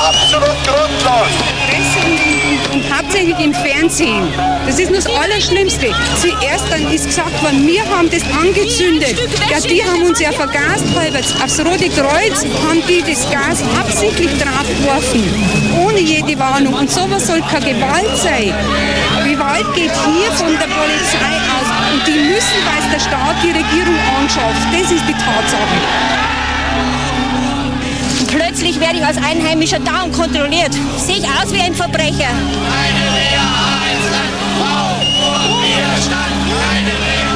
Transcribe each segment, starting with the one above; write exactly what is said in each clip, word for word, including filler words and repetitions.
absolut grundlos. Presse und, und, und hauptsächlich im Fernsehen. Das ist nur das Allerschlimmste. Zuerst dann ist gesagt worden, wir haben das angezündet. Ja, die haben uns ja vergast, halber aufs Rote Kreuz haben die das Gas absichtlich draufgeworfen. Ohne jede Warnung. Und sowas soll keine Gewalt sein. Gewalt geht hier von der Polizei aus. Und die müssen, weil es der Staat die Regierung anschafft. Das ist die Tatsache. Plötzlich werde ich als Einheimischer da und kontrolliert. Sehe ich aus wie ein Verbrecher. Keine Mehrheit, Frau, Widerstand, keine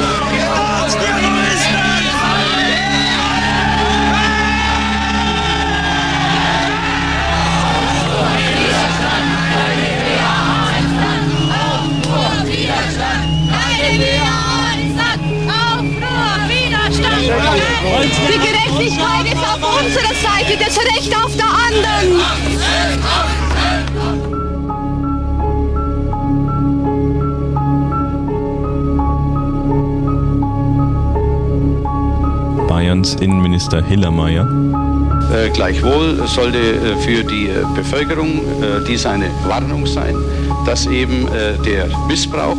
Die Gerechtigkeit ist auf unserer Seite, das Recht auf der anderen. Bayerns Innenminister Hillermeier. Äh, gleichwohl sollte äh, für die äh, Bevölkerung äh, dies eine Warnung sein, dass eben äh, der Missbrauch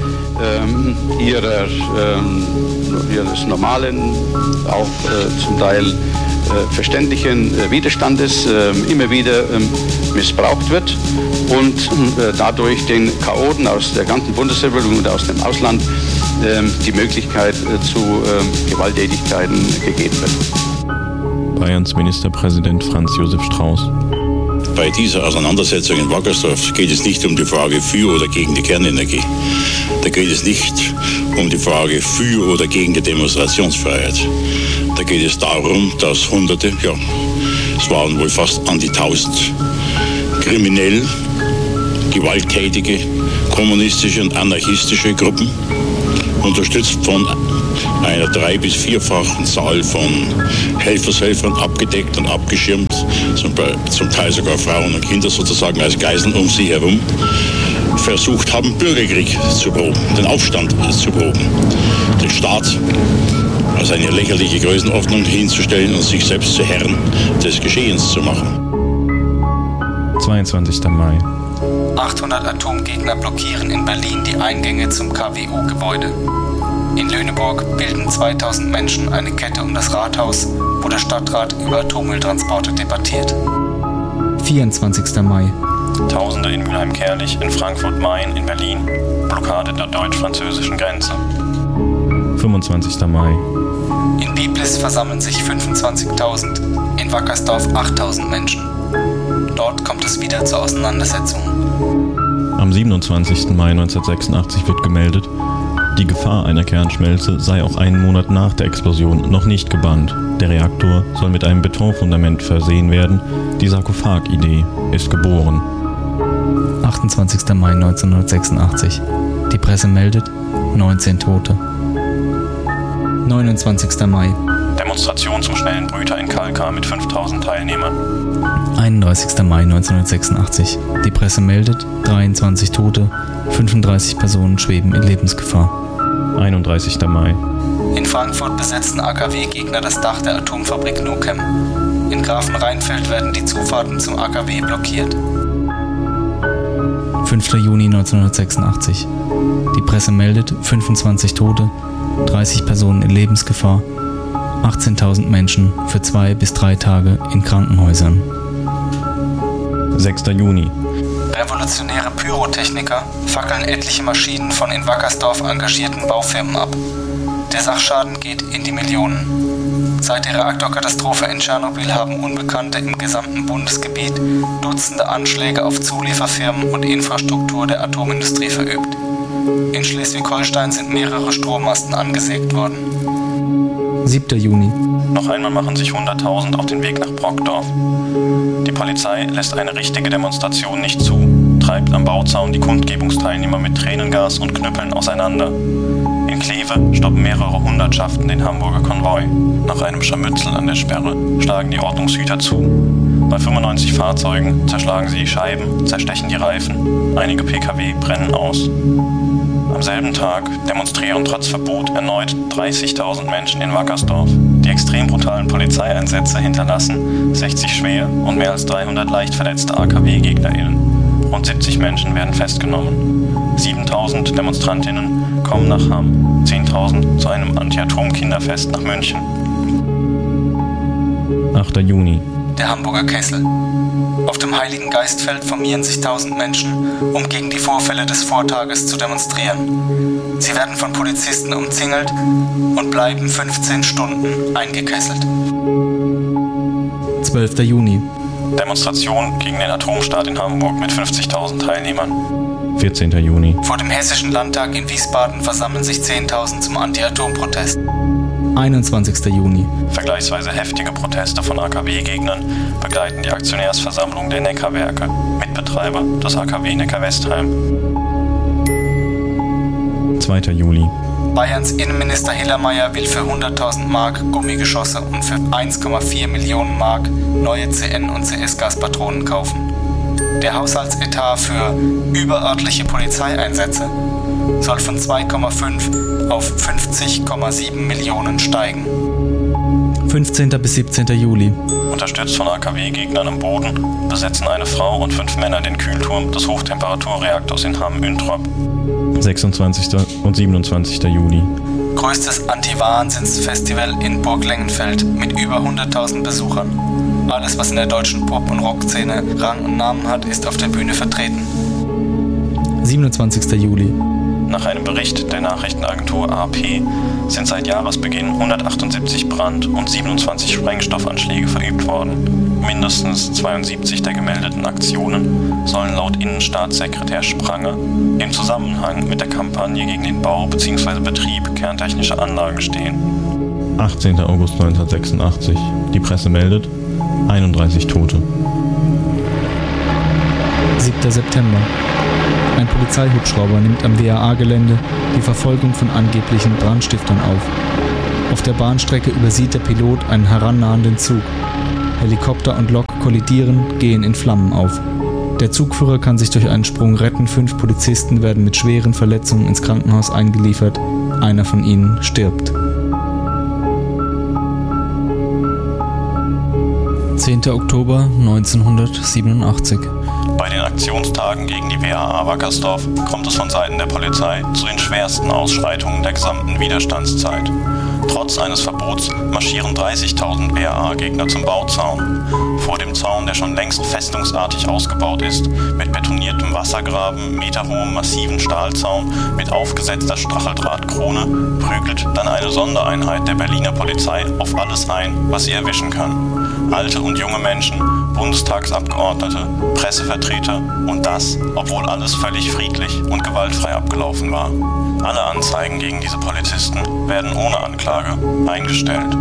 ähm, ihrer, ähm, ihres normalen, auch äh, zum Teil äh, verständlichen äh, Widerstandes äh, immer wieder äh, missbraucht wird und äh, dadurch den Chaoten aus der ganzen Bundesrepublik und aus dem Ausland äh, die Möglichkeit äh, zu äh, Gewalttätigkeiten gegeben wird. Bayerns Ministerpräsident Franz Josef Strauß. Bei dieser Auseinandersetzung in Wackersdorf geht es nicht um die Frage für oder gegen die Kernenergie. Da geht es nicht um die Frage für oder gegen die Demonstrationsfreiheit. Da geht es darum, dass Hunderte, ja, es waren wohl fast an die tausend, kriminell, gewalttätige, kommunistische und anarchistische Gruppen, unterstützt von einer drei- bis vierfachen Zahl von Helfershelfern, abgedeckt und abgeschirmt, zum, zum Teil sogar Frauen und Kinder sozusagen als Geiseln um sie herum, versucht haben, Bürgerkrieg zu proben, den Aufstand zu proben, den Staat als eine lächerliche Größenordnung hinzustellen und sich selbst zu Herren des Geschehens zu machen. zweiundzwanzigster Mai. achthundert Atomgegner blockieren in Berlin die Eingänge zum K W U-Gebäude. In Lüneburg bilden zweitausend Menschen eine Kette um das Rathaus, wo der Stadtrat über Atommülltransporte debattiert. vierundzwanzigster Mai. Tausende in Mülheim-Kärlich, in Frankfurt-Main, in Berlin. Blockade der deutsch-französischen Grenze. fünfundzwanzigster Mai. In Biblis versammeln sich fünfundzwanzigtausend, in Wackersdorf achttausend Menschen. Dort kommt es wieder zur Auseinandersetzung. Am siebenundzwanzigsten Mai neunzehnhundertsechsundachtzig wird gemeldet, die Gefahr einer Kernschmelze sei auch einen Monat nach der Explosion noch nicht gebannt. Der Reaktor soll mit einem Betonfundament versehen werden. Die Sarkophag-Idee ist geboren. achtundzwanzigster Mai neunzehnhundertsechsundachtzig. Die Presse meldet neunzehn Tote. neunundzwanzigster Mai. Demonstration zum schnellen Brüter in Kalkar mit fünftausend Teilnehmern. einunddreißigster Mai neunzehnhundertsechsundachtzig. Die Presse meldet dreiundzwanzig Tote, fünfunddreißig Personen schweben in Lebensgefahr. einunddreißigster Mai. In Frankfurt besetzen A K W-Gegner das Dach der Atomfabrik Nukem. In Grafenrheinfeld werden die Zufahrten zum A K W blockiert. fünfter Juni neunzehnhundertsechsundachtzig. Die Presse meldet fünfundzwanzig Tote, dreißig Personen in Lebensgefahr, achtzehntausend Menschen für zwei bis drei Tage in Krankenhäusern. sechster Juni. Revolutionäre Pyrotechniker fackeln etliche Maschinen von in Wackersdorf engagierten Baufirmen ab. Der Sachschaden geht in die Millionen. Seit der Reaktorkatastrophe in Tschernobyl haben Unbekannte im gesamten Bundesgebiet Dutzende Anschläge auf Zulieferfirmen und Infrastruktur der Atomindustrie verübt. In Schleswig-Holstein sind mehrere Strommasten angesägt worden. siebter Juni. Noch einmal machen sich hunderttausend auf den Weg nach Brockdorf. Die Polizei lässt eine richtige Demonstration nicht zu, treibt am Bauzaun die Kundgebungsteilnehmer mit Tränengas und Knüppeln auseinander. In Kleve stoppen mehrere Hundertschaften den Hamburger Konvoi. Nach einem Scharmützel an der Sperre schlagen die Ordnungshüter zu. Bei fünfundneunzig Fahrzeugen zerschlagen sie die Scheiben, zerstechen die Reifen. Einige P K W brennen aus. Am selben Tag demonstrieren trotz Verbot erneut dreißigtausend Menschen in Wackersdorf. Die extrem brutalen Polizeieinsätze hinterlassen sechzig schwer und mehr als dreihundert leicht verletzte A K W-GegnerInnen. Rund siebzig Menschen werden festgenommen. siebentausend Demonstrantinnen kommen nach Hamm, zehntausend zu einem Anti-Atom-Kinderfest nach München. achter Juni. Der Hamburger Kessel. Auf dem Heiligen Geistfeld formieren sich tausend Menschen, um gegen die Vorfälle des Vortages zu demonstrieren. Sie werden von Polizisten umzingelt und bleiben fünfzehn Stunden eingekesselt. zwölfter Juni. Demonstration gegen den Atomstaat in Hamburg mit fünfzigtausend Teilnehmern. vierzehnter Juni. Vor dem Hessischen Landtag in Wiesbaden versammeln sich zehntausend zum Anti-Atom-Protest. einundzwanzigster Juni. Vergleichsweise heftige Proteste von A K W-Gegnern begleiten die Aktionärsversammlung der Neckarwerke, Mitbetreiber des A K W Neckar-Westheim. zweiter Juli. Bayerns Innenminister Hillermeier will für hunderttausend Mark Gummigeschosse und für eins Komma vier Millionen Mark neue C N- und C S-Gaspatronen kaufen. Der Haushaltsetat für überörtliche Polizeieinsätze soll von zwei Komma fünf auf fünfzig Komma sieben Millionen steigen. fünfzehnter bis siebzehnter Juli. Unterstützt von A K W-Gegnern am Boden besetzen eine Frau und fünf Männer den Kühlturm des Hochtemperaturreaktors in Hamm-Üntrop. sechsundzwanzigster und siebenundzwanzigster Juli. Größtes Anti-Wahnsinns-Festival in Burg Lengenfeld mit über hunderttausend Besuchern. Alles, was in der deutschen Pop- und Rockszene Rang und Namen hat, ist auf der Bühne vertreten. siebenundzwanzigster Juli. Nach einem Bericht der Nachrichtenagentur A P sind seit Jahresbeginn hundertachtundsiebzig Brand- und siebenundzwanzig Sprengstoffanschläge verübt worden. Mindestens zweiundsiebzig der gemeldeten Aktionen sollen laut Innenstaatssekretär Spranger im Zusammenhang mit der Kampagne gegen den Bau bzw. Betrieb kerntechnischer Anlagen stehen. achtzehnter August neunzehnhundertsechsundachtzig. Die Presse meldet einunddreißig Tote. siebter September. Ein Polizeihubschrauber nimmt am W A A-Gelände die Verfolgung von angeblichen Brandstiftern auf. Auf der Bahnstrecke übersieht der Pilot einen herannahenden Zug. Helikopter und Lok kollidieren, gehen in Flammen auf. Der Zugführer kann sich durch einen Sprung retten, fünf Polizisten werden mit schweren Verletzungen ins Krankenhaus eingeliefert, einer von ihnen stirbt. zehnter Oktober neunzehnhundertsiebenundachtzig. Bei den Aktionstagen gegen die W A A Wackersdorf kommt es von Seiten der Polizei zu den schwersten Ausschreitungen der gesamten Widerstandszeit. Trotz eines Verbots marschieren dreißigtausend W A A-Gegner zum Bauzaun. Vor dem Zaun, der schon längst festungsartig ausgebaut ist, mit betoniertem Wassergraben, meterhohem massiven Stahlzaun mit aufgesetzter Stacheldrahtkrone, prügelt dann eine Sondereinheit der Berliner Polizei auf alles ein, was sie erwischen kann. Alte und junge Menschen, Bundestagsabgeordnete, Pressevertreter und das, obwohl alles völlig friedlich und gewaltfrei abgelaufen war. Alle Anzeigen gegen diese Polizisten werden ohne Anklage eingestellt.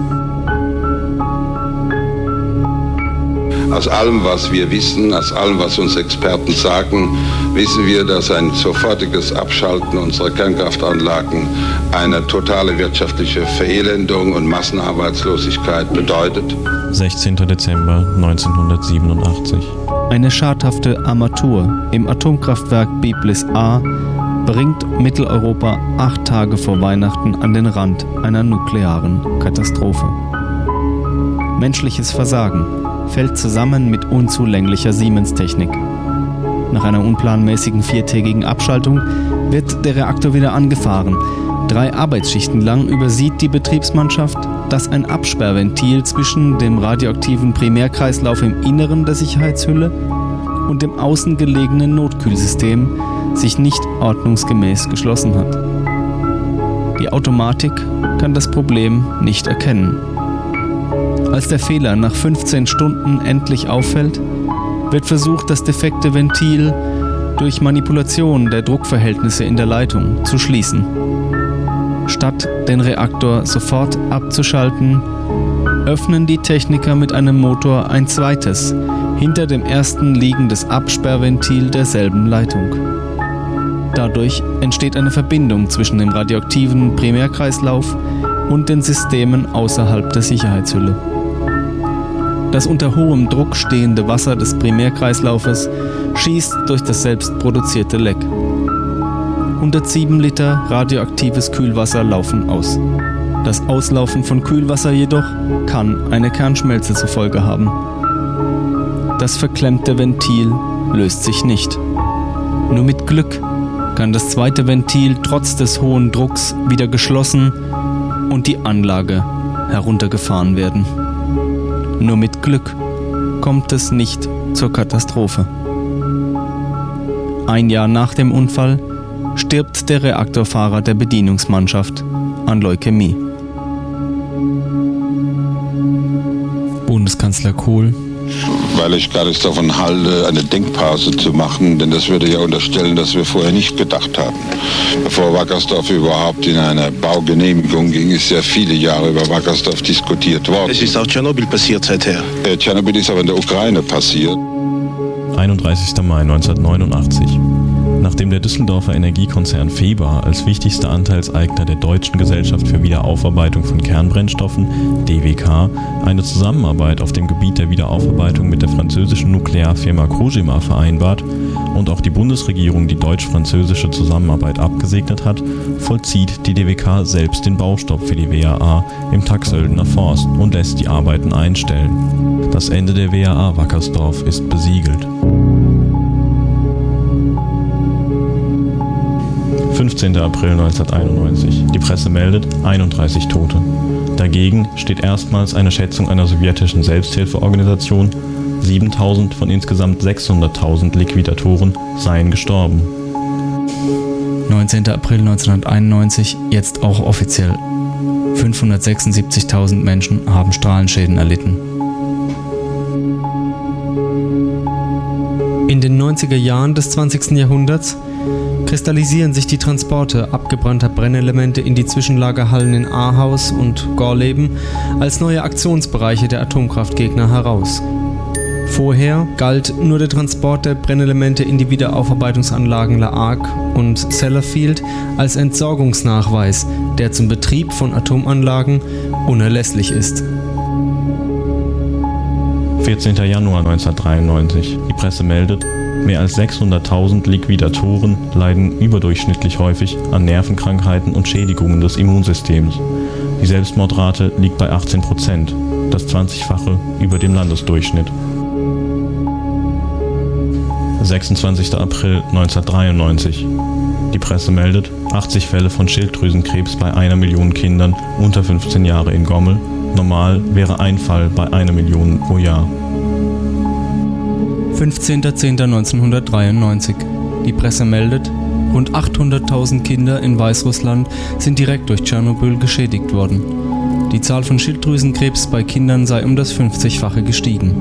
Aus allem, was wir wissen, aus allem, was uns Experten sagen, wissen wir, dass ein sofortiges Abschalten unserer Kernkraftanlagen eine totale wirtschaftliche Verelendung und Massenarbeitslosigkeit bedeutet. sechzehnter Dezember neunzehnhundertsiebenundachtzig. Eine schadhafte Armatur im Atomkraftwerk Biblis A bringt Mitteleuropa acht Tage vor Weihnachten an den Rand einer nuklearen Katastrophe. Menschliches Versagen fällt zusammen mit unzulänglicher Siemens-Technik. Nach einer unplanmäßigen viertägigen Abschaltung wird der Reaktor wieder angefahren. Drei Arbeitsschichten lang übersieht die Betriebsmannschaft, dass ein Absperrventil zwischen dem radioaktiven Primärkreislauf im Inneren der Sicherheitshülle und dem außen gelegenen Notkühlsystem sich nicht ordnungsgemäß geschlossen hat. Die Automatik kann das Problem nicht erkennen. Als der Fehler nach fünfzehn Stunden endlich auffällt, wird versucht, das defekte Ventil durch Manipulation der Druckverhältnisse in der Leitung zu schließen. Statt den Reaktor sofort abzuschalten, öffnen die Techniker mit einem Motor ein zweites, hinter dem ersten liegendes Absperrventil derselben Leitung. Dadurch entsteht eine Verbindung zwischen dem radioaktiven Primärkreislauf und den Systemen außerhalb der Sicherheitshülle. Das unter hohem Druck stehende Wasser des Primärkreislaufes schießt durch das selbst produzierte Leck. hundertsieben Liter radioaktives Kühlwasser laufen aus. Das Auslaufen von Kühlwasser jedoch kann eine Kernschmelze zur Folge haben. Das verklemmte Ventil löst sich nicht. Nur mit Glück kann das zweite Ventil trotz des hohen Drucks wieder geschlossen und die Anlage heruntergefahren werden. Nur mit Glück kommt es nicht zur Katastrophe. Ein Jahr nach dem Unfall stirbt der Reaktorfahrer der Bedienungsmannschaft an Leukämie. Bundeskanzler Kohl: Weil ich gar nicht davon halte, eine Denkpause zu machen, denn das würde ja unterstellen, dass wir vorher nicht gedacht haben. Bevor Wackersdorf überhaupt in eine Baugenehmigung ging, ist ja viele Jahre über Wackersdorf diskutiert worden. Es ist auch Tschernobyl passiert seither. Äh, Tschernobyl ist aber in der Ukraine passiert. einunddreißigster Mai neunzehnhundertneunundachtzig. Nachdem der Düsseldorfer Energiekonzern Feba als wichtigster Anteilseigner der Deutschen Gesellschaft für Wiederaufarbeitung von Kernbrennstoffen, D W K, eine Zusammenarbeit auf dem Gebiet der Wiederaufarbeitung mit der französischen Nuklearfirma Cogema vereinbart und auch die Bundesregierung die deutsch-französische Zusammenarbeit abgesegnet hat, vollzieht die D W K selbst den Baustopp für die W A A im Taxöldener Forst und lässt die Arbeiten einstellen. Das Ende der W A A Wackersdorf ist besiegelt. fünfzehnter April neunzehnhunderteinundneunzig. Die Presse meldet einunddreißig Tote. Dagegen steht erstmals eine Schätzung einer sowjetischen Selbsthilfeorganisation, siebentausend von insgesamt sechshunderttausend Liquidatoren seien gestorben. neunzehnter April neunzehnhunderteinundneunzig, jetzt auch offiziell. fünfhundertsechsundsiebzigtausend Menschen haben Strahlenschäden erlitten. In den neunziger Jahren des zwanzigsten Jahrhunderts kristallisieren sich die Transporte abgebrannter Brennelemente in die Zwischenlagerhallen in Ahaus und Gorleben als neue Aktionsbereiche der Atomkraftgegner heraus. Vorher galt nur der Transport der Brennelemente in die Wiederaufarbeitungsanlagen La Hague und Sellafield als Entsorgungsnachweis, der zum Betrieb von Atomanlagen unerlässlich ist. vierzehnter Januar neunzehnhundertdreiundneunzig. Die Presse meldet, mehr als sechshunderttausend Liquidatoren leiden überdurchschnittlich häufig an Nervenkrankheiten und Schädigungen des Immunsystems. Die Selbstmordrate liegt bei achtzehn Prozent, das zwanzigfache über dem Landesdurchschnitt. sechsundzwanzigster April neunzehnhundertdreiundneunzig. Die Presse meldet, achtzig Fälle von Schilddrüsenkrebs bei einer Million Kindern unter fünfzehn Jahre in Gommel. Normal wäre ein Fall bei einer Million pro Jahr. fünfzehnter zehnter neunzehnhundertdreiundneunzig. Die Presse meldet, rund achthunderttausend Kinder in Weißrussland sind direkt durch Tschernobyl geschädigt worden. Die Zahl von Schilddrüsenkrebs bei Kindern sei um das fünfzigfache gestiegen.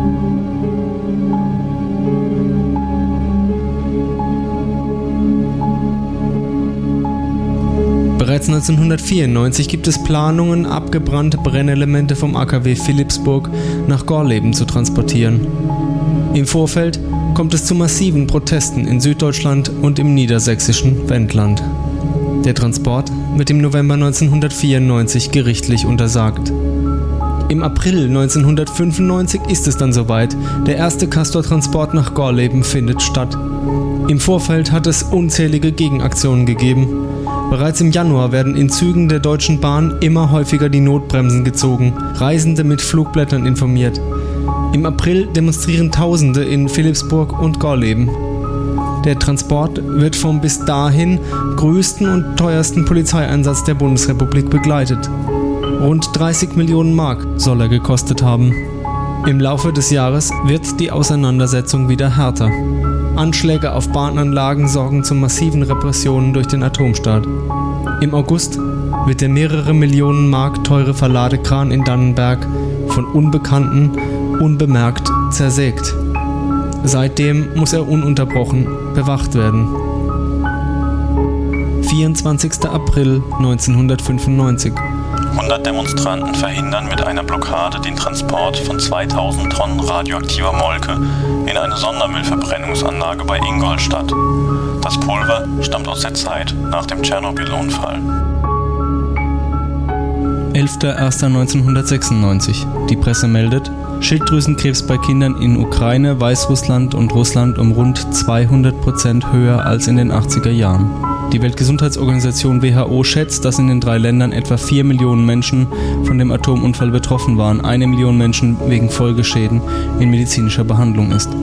Bereits neunzehnhundertvierundneunzig gibt es Planungen, abgebrannte Brennelemente vom A K W Philippsburg nach Gorleben zu transportieren. Im Vorfeld kommt es zu massiven Protesten in Süddeutschland und im niedersächsischen Wendland. Der Transport wird im November neunzehnhundertvierundneunzig gerichtlich untersagt. Im April neunzehnhundertfünfundneunzig ist es dann soweit. Der erste Castor-Transport nach Gorleben findet statt. Im Vorfeld hat es unzählige Gegenaktionen gegeben. Bereits im Januar werden in Zügen der Deutschen Bahn immer häufiger die Notbremsen gezogen, Reisende mit Flugblättern informiert. Im April demonstrieren Tausende in Philippsburg und Gorleben. Der Transport wird vom bis dahin größten und teuersten Polizeieinsatz der Bundesrepublik begleitet. Rund dreißig Millionen Mark soll er gekostet haben. Im Laufe des Jahres wird die Auseinandersetzung wieder härter. Anschläge auf Bahnanlagen sorgen zu massiven Repressionen durch den Atomstaat. Im August wird der mehrere Millionen Mark teure Verladekran in Dannenberg von Unbekannten unbemerkt zersägt. Seitdem muss er ununterbrochen bewacht werden. vierundzwanzigster April neunzehnhundertfünfundneunzig. hundert Demonstranten verhindern mit einer Blockade den Transport von zweitausend Tonnen radioaktiver Molke in eine Sondermüllverbrennungsanlage bei Ingolstadt. Das Pulver stammt aus der Zeit nach dem Tschernobyl-Unfall. elfter erster neunzehnhundertsechsundneunzig. Die Presse meldet, Schilddrüsenkrebs bei Kindern in Ukraine, Weißrussland und Russland um rund zweihundert Prozent höher als in den achtziger Jahren. Die Weltgesundheitsorganisation W H O schätzt, dass in den drei Ländern etwa vier Millionen Menschen von dem Atomunfall betroffen waren, eine Million Menschen wegen Folgeschäden in medizinischer Behandlung ist.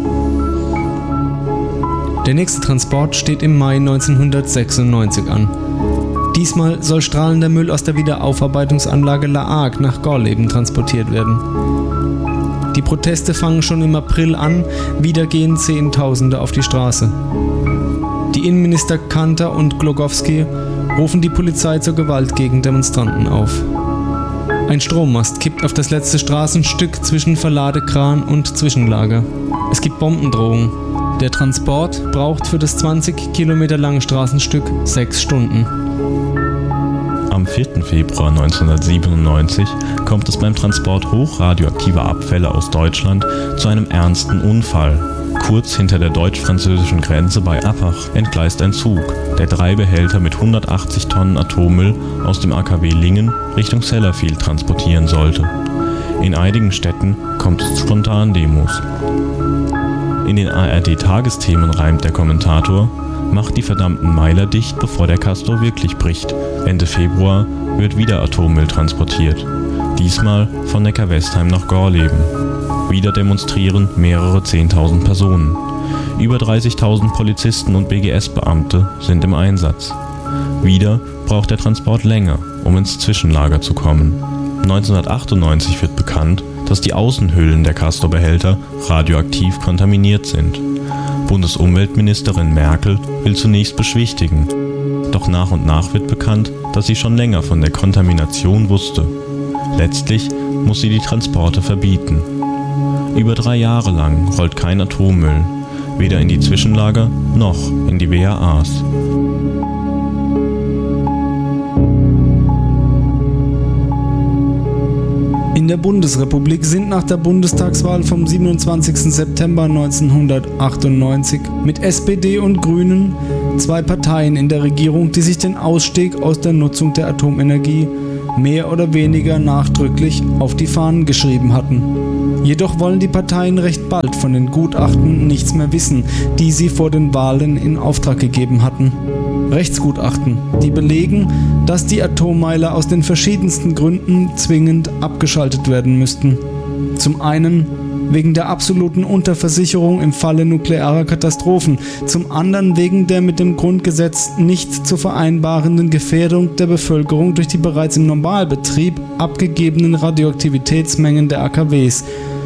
Der nächste Transport steht im Mai neunzehnhundertsechsundneunzig an. Diesmal soll strahlender Müll aus der Wiederaufarbeitungsanlage La Hague nach Gorleben transportiert werden. Die Proteste fangen schon im April an, wieder gehen Zehntausende auf die Straße. Die Innenminister Kanter und Glogowski rufen die Polizei zur Gewalt gegen Demonstranten auf. Ein Strommast kippt auf das letzte Straßenstück zwischen Verladekran und Zwischenlager. Es gibt Bombendrohungen. Der Transport braucht für das zwanzig Kilometer lange Straßenstück sechs Stunden. Am vierten Februar neunzehnhundertsiebenundneunzig kommt es beim Transport hochradioaktiver Abfälle aus Deutschland zu einem ernsten Unfall. Kurz hinter der deutsch-französischen Grenze bei Appach entgleist ein Zug, der drei Behälter mit hundertachtzig Tonnen Atommüll aus dem A K W Lingen Richtung Sellafield transportieren sollte. In einigen Städten kommt es zu Spontandemos. In den A R D-Tagesthemen reimt der Kommentator: Macht die verdammten Meiler dicht, bevor der Castor wirklich bricht. Ende Februar wird wieder Atommüll transportiert. Diesmal von Neckar-Westheim nach Gorleben. Wieder demonstrieren mehrere zehntausend Personen. Über dreißigtausend Polizisten und B G S-Beamte sind im Einsatz. Wieder braucht der Transport länger, um ins Zwischenlager zu kommen. neunzehnhundertachtundneunzig wird bekannt, dass die Außenhüllen der Castor-Behälter radioaktiv kontaminiert sind. Bundesumweltministerin Merkel will zunächst beschwichtigen. Doch nach und nach wird bekannt, dass sie schon länger von der Kontamination wusste. Letztlich muss sie die Transporte verbieten. Über drei Jahre lang rollt kein Atommüll, weder in die Zwischenlager noch in die W A As. In der Bundesrepublik sind nach der Bundestagswahl vom siebenundzwanzigsten September neunzehnhundertachtundneunzig mit S P D und Grünen zwei Parteien in der Regierung, die sich den Ausstieg aus der Nutzung der Atomenergie mehr oder weniger nachdrücklich auf die Fahnen geschrieben hatten. Jedoch wollen die Parteien recht bald von den Gutachten nichts mehr wissen, die sie vor den Wahlen in Auftrag gegeben hatten. Rechtsgutachten, die belegen, dass die Atommeiler aus den verschiedensten Gründen zwingend abgeschaltet werden müssten. Zum einen wegen der absoluten Unterversicherung im Falle nuklearer Katastrophen, zum anderen wegen der mit dem Grundgesetz nicht zu vereinbarenden Gefährdung der Bevölkerung durch die bereits im Normalbetrieb abgegebenen Radioaktivitätsmengen der A K Ws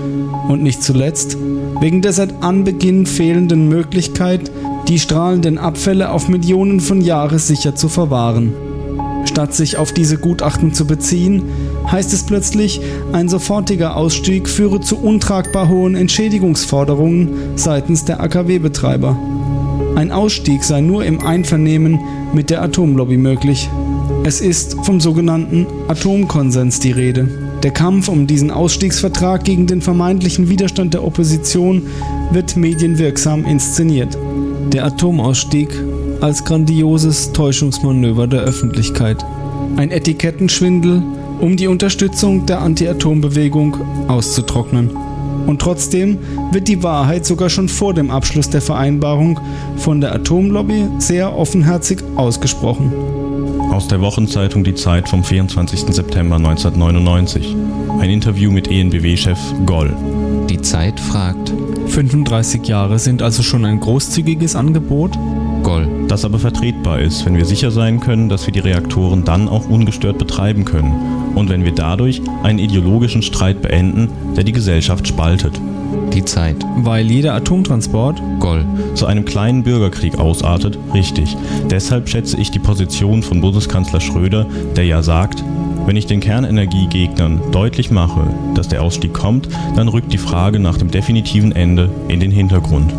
und nicht zuletzt wegen der seit Anbeginn fehlenden Möglichkeit, die strahlenden Abfälle auf Millionen von Jahren sicher zu verwahren. Statt sich auf diese Gutachten zu beziehen, heißt es plötzlich, ein sofortiger Ausstieg führe zu untragbar hohen Entschädigungsforderungen seitens der A K W-Betreiber. Ein Ausstieg sei nur im Einvernehmen mit der Atomlobby möglich. Es ist vom sogenannten Atomkonsens die Rede. Der Kampf um diesen Ausstiegsvertrag gegen den vermeintlichen Widerstand der Opposition wird medienwirksam inszeniert. Der Atomausstieg als grandioses Täuschungsmanöver der Öffentlichkeit. Ein Etikettenschwindel, um die Unterstützung der Anti-Atom-Bewegung auszutrocknen. Und trotzdem wird die Wahrheit sogar schon vor dem Abschluss der Vereinbarung von der Atomlobby sehr offenherzig ausgesprochen. Aus der Wochenzeitung Die Zeit vom vierundzwanzigsten September neunzehnhundertneunundneunzig. Ein Interview mit E N B W-Chef Goll. Die Zeit fragt: fünfunddreißig Jahre sind also schon ein großzügiges Angebot? Goll. Das aber vertretbar ist, wenn wir sicher sein können, dass wir die Reaktoren dann auch ungestört betreiben können und wenn wir dadurch einen ideologischen Streit beenden, der die Gesellschaft spaltet. Die Zeit. Weil jeder Atomtransport Goll. zu einem kleinen Bürgerkrieg ausartet, richtig. Deshalb schätze ich die Position von Bundeskanzler Schröder, der ja sagt: Wenn ich den Kernenergiegegnern deutlich mache, dass der Ausstieg kommt, dann rückt die Frage nach dem definitiven Ende in den Hintergrund.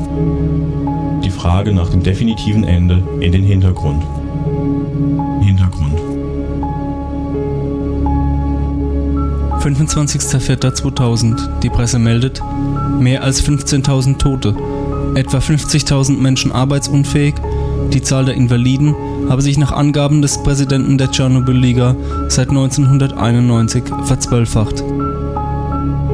Die Frage nach dem definitiven Ende in den Hintergrund. Hintergrund. fünfundzwanzigster vierter zweitausend. Die Presse meldet: Mehr als fünfzehntausend Tote, etwa fünfzigtausend Menschen arbeitsunfähig. Die Zahl der Invaliden habe sich nach Angaben des Präsidenten der Tschernobyl-Liga seit neunzehnhunderteinundneunzig verzwölffacht.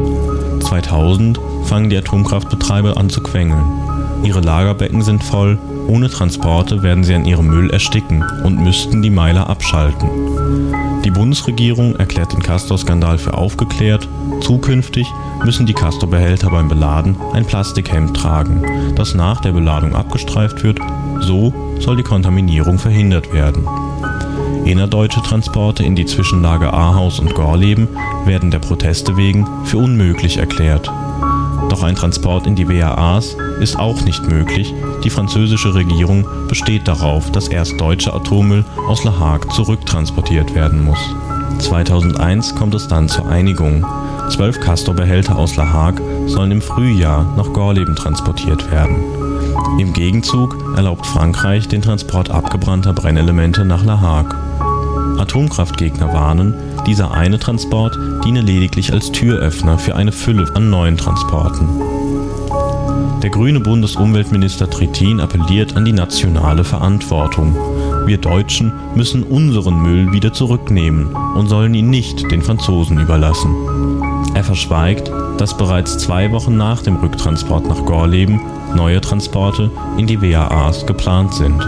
zweitausend fangen die Atomkraftbetreiber an zu quengeln. Ihre Lagerbecken sind voll Ohne Transporte werden sie an ihrem Müll ersticken und müssten die Meiler abschalten. Die Bundesregierung erklärt den Castor-Skandal für aufgeklärt. Zukünftig müssen die Castor-Behälter beim Beladen ein Plastikhemd tragen, das nach der Beladung abgestreift wird. So soll die Kontaminierung verhindert werden. Innerdeutsche Transporte in die Zwischenlager Ahaus und Gorleben werden der Proteste wegen für unmöglich erklärt. Doch ein Transport in die W A As ist auch nicht möglich. Die französische Regierung besteht darauf, dass erst deutscher Atommüll aus La Hague zurücktransportiert werden muss. zweitausendeins kommt es dann zur Einigung. Zwölf Castor-Behälter aus La Hague sollen im Frühjahr nach Gorleben transportiert werden. Im Gegenzug erlaubt Frankreich den Transport abgebrannter Brennelemente nach La Hague. Atomkraftgegner warnen, dieser eine Transport diene lediglich als Türöffner für eine Fülle an neuen Transporten. Der grüne Bundesumweltminister Trittin appelliert an die nationale Verantwortung. Wir Deutschen müssen unseren Müll wieder zurücknehmen und sollen ihn nicht den Franzosen überlassen. Er verschweigt, dass bereits zwei Wochen nach dem Rücktransport nach Gorleben neue Transporte in die W A As geplant sind.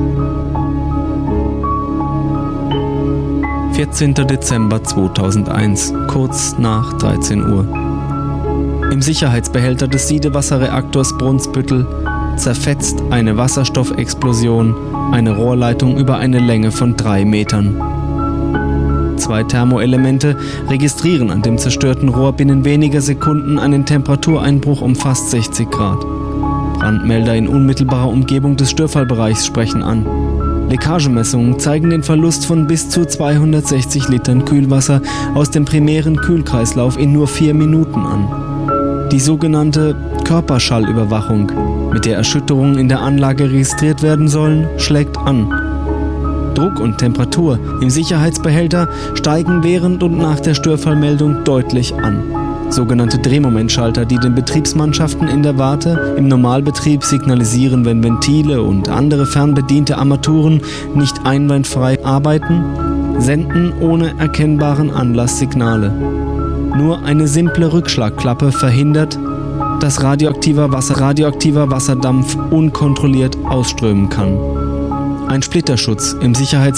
vierzehnter Dezember zweitausendeins, kurz nach dreizehn Uhr. Im Sicherheitsbehälter des Siedewasserreaktors Brunsbüttel zerfetzt eine Wasserstoffexplosion eine Rohrleitung über eine Länge von drei Metern. Zwei Thermoelemente registrieren an dem zerstörten Rohr binnen weniger Sekunden einen Temperatureinbruch um fast sechzig Grad. Brandmelder in unmittelbarer Umgebung des Störfallbereichs sprechen an. Leckagemessungen zeigen den Verlust von bis zu zweihundertsechzig Litern Kühlwasser aus dem primären Kühlkreislauf in nur vier Minuten an. Die sogenannte Körperschallüberwachung, mit der Erschütterungen in der Anlage registriert werden sollen, schlägt an. Druck und Temperatur im Sicherheitsbehälter steigen während und nach der Störfallmeldung deutlich an. Sogenannte Drehmomentschalter, die den Betriebsmannschaften in der Warte im Normalbetrieb signalisieren, wenn Ventile und andere fernbediente Armaturen nicht einwandfrei arbeiten, senden ohne erkennbaren Anlass Signale. Nur eine simple Rückschlagklappe verhindert, dass radioaktiver, Wasser, radioaktiver Wasserdampf unkontrolliert ausströmen kann. Ein Splitterschutz im Sicherheits